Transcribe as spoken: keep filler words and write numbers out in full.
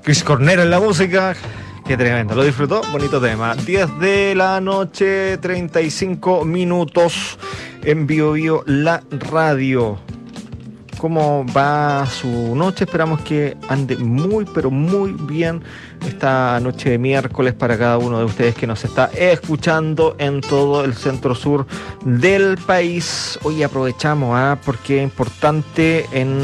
Chris Cornell en la música. Qué tremendo, lo disfrutó, bonito tema. diez de la noche, treinta y cinco minutos en Bio Bio, la radio. ¿Cómo va su noche? Esperamos que ande muy, pero muy bien esta noche de miércoles para cada uno de ustedes que nos está escuchando en todo el centro sur del país. Hoy aprovechamos, ¿eh? Porque es importante en